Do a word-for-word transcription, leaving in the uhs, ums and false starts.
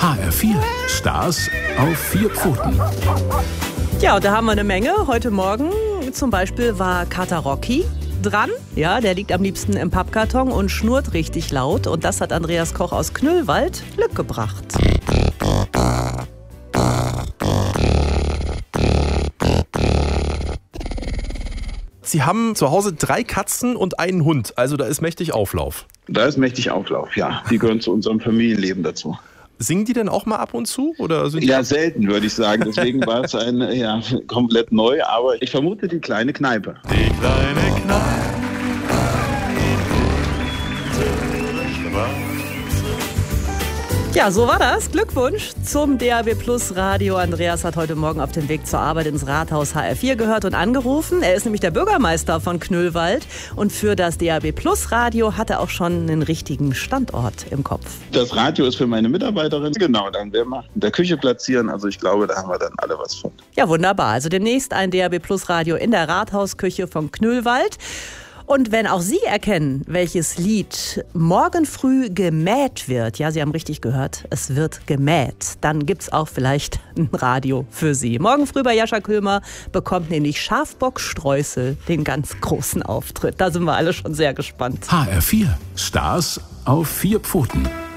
H R vier. Stars auf vier Pfoten. Ja, und da haben wir eine Menge. Heute Morgen zum Beispiel war Kater Rocky dran. Ja, der liegt am liebsten im Pappkarton und schnurrt richtig laut. Und das hat Andreas Koch aus Knüllwald Glück gebracht. Sie haben zu Hause drei Katzen und einen Hund, also da ist mächtig Auflauf. Da ist mächtig Auflauf, ja. Die gehören zu unserem Familienleben dazu. Singen die denn auch mal ab und zu? Oder sind die Ja, selten, würde ich sagen. Deswegen war es ein, ja, komplett neu. Aber ich vermute die kleine Kneipe. Die kleine Kneipe. Ja, so war das. Glückwunsch zum D A B Plus Radio. Andreas hat heute Morgen auf dem Weg zur Arbeit ins Rathaus H R vier gehört und angerufen. Er ist nämlich der Bürgermeister von Knüllwald. Und für das D A B Plus Radio hat er auch schon einen richtigen Standort im Kopf. Das Radio ist für meine Mitarbeiterin. Genau, dann werden wir in der Küche platzieren. Also ich glaube, da haben wir dann alle was von. Ja, wunderbar. Also demnächst ein D A B Plus Radio in der Rathausküche von Knüllwald. Und wenn auch Sie erkennen, welches Lied morgen früh gemäht wird, ja, Sie haben richtig gehört, es wird gemäht, dann gibt's auch vielleicht ein Radio für Sie. Morgen früh bei Jascha Köhlmer bekommt nämlich Schafbock Streusel den ganz großen Auftritt. Da sind wir alle schon sehr gespannt. H R vier. Stars auf vier Pfoten.